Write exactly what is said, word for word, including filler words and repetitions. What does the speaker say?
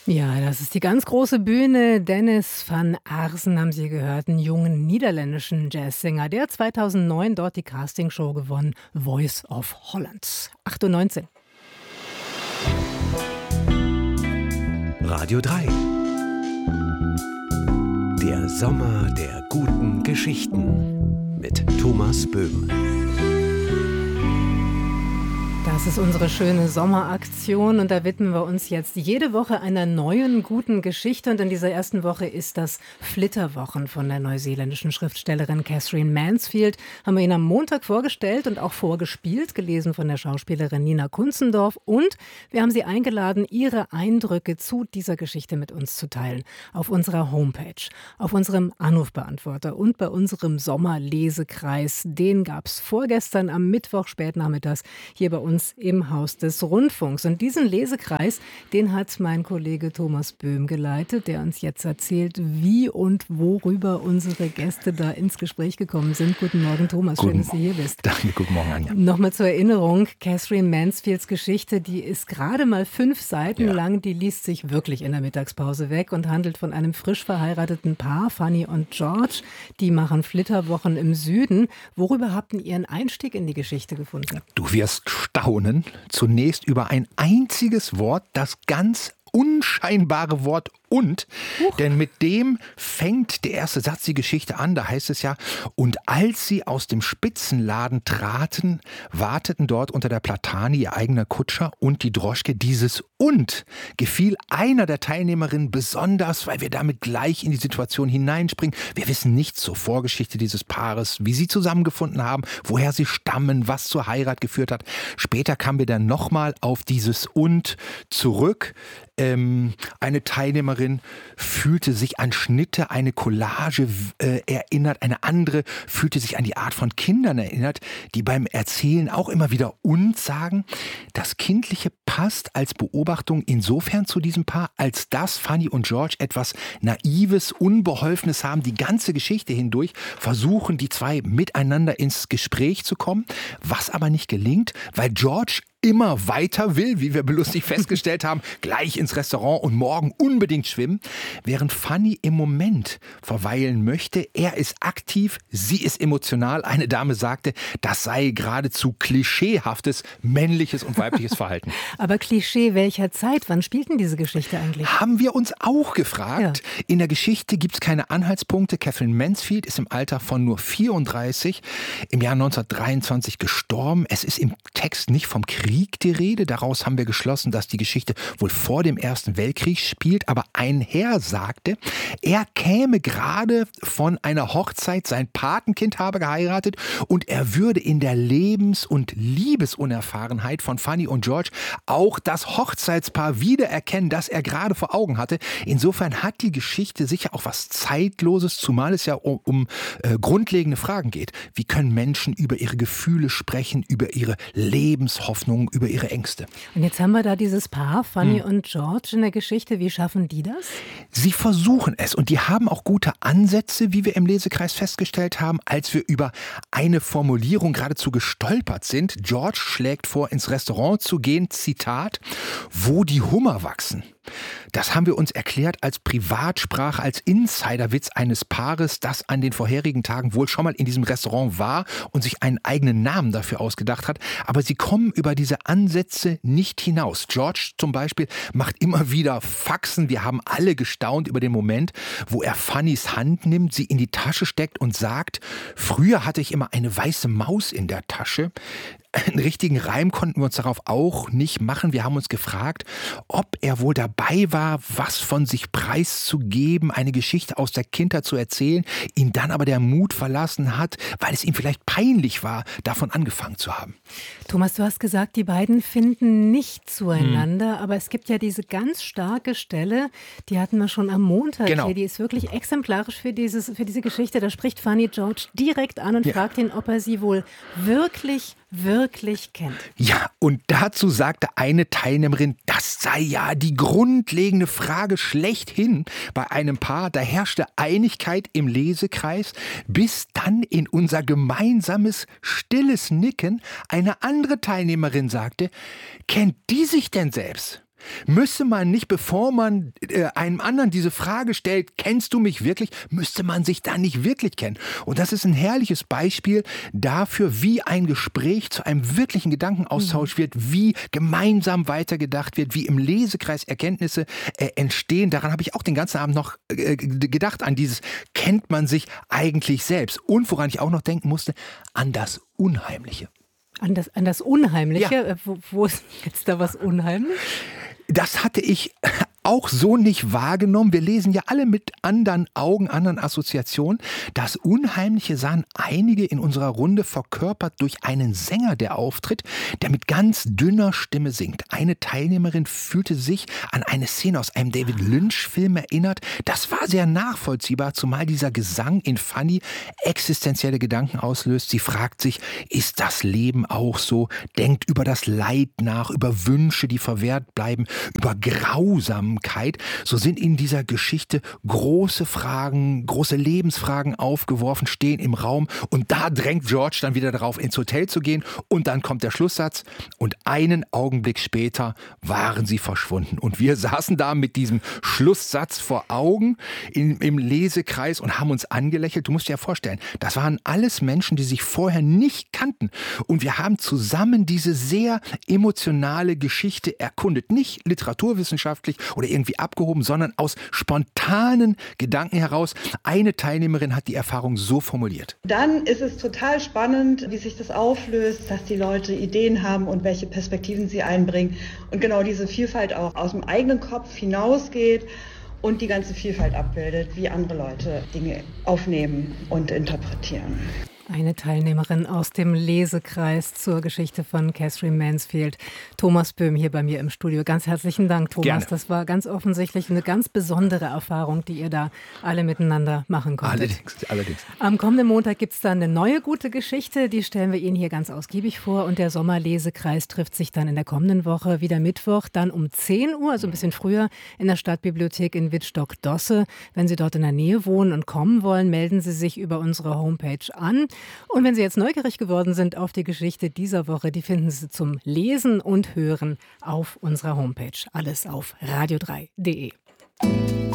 Ja, das ist die ganz große Bühne. Dennis van Aarsen haben Sie gehört, einen jungen niederländischen Jazzsänger, der zweitausendneun dort die Castingshow gewonnen, Voice of Holland. acht Uhr neunzehn. Radio drei. Der Sommer der guten Geschichten mit Thomas Böhm. Das ist unsere schöne Sommeraktion und da widmen wir uns jetzt jede Woche einer neuen guten Geschichte. Und in dieser ersten Woche ist das Flitterwochen von der neuseeländischen Schriftstellerin Katherine Mansfield. Haben wir Ihnen am Montag vorgestellt und auch vorgespielt, gelesen von der Schauspielerin Nina Kunzendorf. Und wir haben Sie eingeladen, Ihre Eindrücke zu dieser Geschichte mit uns zu teilen. Auf unserer Homepage, auf unserem Anrufbeantworter und bei unserem Sommerlesekreis. Den gab es vorgestern am Mittwoch spätnachmittags hier bei uns im Haus des Rundfunks. Und diesen Lesekreis, den hat mein Kollege Thomas Böhm geleitet, der uns jetzt erzählt, wie und worüber unsere Gäste da ins Gespräch gekommen sind. Guten Morgen, Thomas. Guten Schön, dass du hier bist. Danke, guten Morgen, Anja. Nochmal zur Erinnerung, Katherine Mansfields Geschichte, die ist gerade mal fünf Seiten Ja. lang, die liest sich wirklich in der Mittagspause weg und handelt von einem frisch verheirateten Paar, Fanny und George. Die machen Flitterwochen im Süden. Worüber habt ihr Ihren Einstieg in die Geschichte gefunden? Du wirst staunen, zunächst über ein einziges Wort, das ganz unscheinbare Wort und, Huch. Denn mit dem fängt der erste Satz die Geschichte an, da heißt es ja, und als sie aus dem Spitzenladen traten, warteten dort unter der Platane ihr eigener Kutscher und die Droschke. Dieses und gefiel einer der Teilnehmerinnen besonders, weil wir damit gleich in die Situation hineinspringen. Wir wissen nichts zur Vorgeschichte dieses Paares, wie sie zusammengefunden haben, woher sie stammen, was zur Heirat geführt hat. Später kamen wir dann nochmal auf dieses und zurück. Ähm, eine Teilnehmerin fühlte sich an Schnitte, eine Collage äh, erinnert, eine andere fühlte sich an die Art von Kindern erinnert, die beim Erzählen auch immer wieder und sagen. Das Kindliche passt als Beobachtung insofern zu diesem Paar, als dass Fanny und George etwas Naives, Unbeholfenes haben. Die ganze Geschichte hindurch versuchen die zwei miteinander ins Gespräch zu kommen, was aber nicht gelingt, weil George immer weiter will, wie wir belustigt festgestellt haben, gleich ins Restaurant und morgen unbedingt schwimmen, während Fanny im Moment verweilen möchte. Er ist aktiv, sie ist emotional. Eine Dame sagte, das sei geradezu klischeehaftes männliches und weibliches Verhalten. Aber Klischee welcher Zeit? Wann spielt denn diese Geschichte eigentlich? Haben wir uns auch gefragt. Ja. In der Geschichte gibt es keine Anhaltspunkte. Katherine Mansfield ist im Alter von nur vierunddreißig im Jahr neunzehnhundertdreiundzwanzig gestorben. Es ist im Text nicht vom Krieg die Rede. Daraus haben wir geschlossen, dass die Geschichte wohl vor dem Ersten Weltkrieg spielt. Aber ein Herr sagte, er käme gerade von einer Hochzeit, sein Patenkind habe geheiratet und er würde in der Lebens- und Liebesunerfahrenheit von Fanny und George auch das Hochzeitspaar wiedererkennen, das er gerade vor Augen hatte. Insofern hat die Geschichte sicher auch was Zeitloses, zumal es ja um, um äh, grundlegende Fragen geht. Wie können Menschen über ihre Gefühle sprechen, über ihre Lebenshoffnungen, über ihre Ängste? Und jetzt haben wir da dieses Paar, Fanny Hm. und George in der Geschichte. Wie schaffen die das? Sie versuchen es und die haben auch gute Ansätze, wie wir im Lesekreis festgestellt haben, als wir über eine Formulierung geradezu gestolpert sind. George schlägt vor, ins Restaurant zu gehen, Zitat, wo die Hummer wachsen. Das haben wir uns erklärt als Privatsprache, als Insiderwitz eines Paares, das an den vorherigen Tagen wohl schon mal in diesem Restaurant war und sich einen eigenen Namen dafür ausgedacht hat. Aber sie kommen über diese Ansätze nicht hinaus. George zum Beispiel macht immer wieder Faxen. Wir haben alle gestaunt über den Moment, wo er Fannys Hand nimmt, sie in die Tasche steckt und sagt, früher hatte ich immer eine weiße Maus in der Tasche. Einen richtigen Reim konnten wir uns darauf auch nicht machen. Wir haben uns gefragt, ob er wohl dabei war, was von sich preiszugeben, eine Geschichte aus der Kindheit zu erzählen, ihn dann aber der Mut verlassen hat, weil es ihm vielleicht peinlich war, davon angefangen zu haben. Thomas, du hast gesagt, die beiden finden nicht zueinander, hm. aber es gibt ja diese ganz starke Stelle, die hatten wir schon am Montag Genau. hier, die ist wirklich exemplarisch für, dieses, für diese Geschichte. Da spricht Fanny George direkt an und Ja. fragt ihn, ob er sie wohl wirklich wirklich kennt. Ja, und dazu sagte eine Teilnehmerin, das sei ja die grundlegende Frage schlechthin bei einem Paar. Da herrschte Einigkeit im Lesekreis, bis dann in unser gemeinsames stilles Nicken eine andere Teilnehmerin sagte, kennt die sich denn selbst? Müsste man nicht, bevor man äh, einem anderen diese Frage stellt, kennst du mich wirklich, müsste man sich da nicht wirklich kennen? Und das ist ein herrliches Beispiel dafür, wie ein Gespräch zu einem wirklichen Gedankenaustausch mhm. wird, wie gemeinsam weitergedacht wird, wie im Lesekreis Erkenntnisse äh, entstehen. Daran habe ich auch den ganzen Abend noch äh, gedacht, an dieses, kennt man sich eigentlich selbst? Und woran ich auch noch denken musste, an das Unheimliche. An das, an das Unheimliche? Ja. Wo, wo ist jetzt da was unheimlich? Das hatte ich auch so nicht wahrgenommen. Wir lesen ja alle mit anderen Augen, anderen Assoziationen. Das Unheimliche sahen einige in unserer Runde verkörpert durch einen Sänger, der auftritt, der mit ganz dünner Stimme singt. Eine Teilnehmerin fühlte sich an eine Szene aus einem David Lynch-Film erinnert. Das war sehr nachvollziehbar, zumal dieser Gesang in Fanny existenzielle Gedanken auslöst. Sie fragt sich, ist das Leben auch so? Denkt über das Leid nach, über Wünsche, die verwehrt bleiben, über Grausamkeit. So sind in dieser Geschichte große Fragen, große Lebensfragen aufgeworfen, stehen im Raum und da drängt George dann wieder darauf, ins Hotel zu gehen und dann kommt der Schlusssatz und einen Augenblick später waren sie verschwunden und wir saßen da mit diesem Schlusssatz vor Augen in, im Lesekreis und haben uns angelächelt. Du musst dir ja vorstellen, das waren alles Menschen, die sich vorher nicht kannten und wir haben zusammen diese sehr emotionale Geschichte erkundet, nicht literaturwissenschaftlich oder irgendwie abgehoben, sondern aus spontanen Gedanken heraus. Eine Teilnehmerin hat die Erfahrung so formuliert. Dann ist es total spannend, wie sich das auflöst, dass die Leute Ideen haben und welche Perspektiven sie einbringen und genau diese Vielfalt auch aus dem eigenen Kopf hinausgeht und die ganze Vielfalt abbildet, wie andere Leute Dinge aufnehmen und interpretieren. Eine Teilnehmerin aus dem Lesekreis zur Geschichte von Katherine Mansfield. Thomas Böhm hier bei mir im Studio. Ganz herzlichen Dank, Thomas. Gerne. Das war ganz offensichtlich eine ganz besondere Erfahrung, die ihr da alle miteinander machen konntet. Allerdings, allerdings. Am kommenden Montag gibt es dann eine neue gute Geschichte. Die stellen wir Ihnen hier ganz ausgiebig vor. Und der Sommerlesekreis trifft sich dann in der kommenden Woche wieder Mittwoch, dann um zehn Uhr, also ein bisschen früher, in der Stadtbibliothek in Wittstock-Dosse. Wenn Sie dort in der Nähe wohnen und kommen wollen, melden Sie sich über unsere Homepage an. Und wenn Sie jetzt neugierig geworden sind auf die Geschichte dieser Woche, die finden Sie zum Lesen und Hören auf unserer Homepage. Alles auf radio drei punkt de.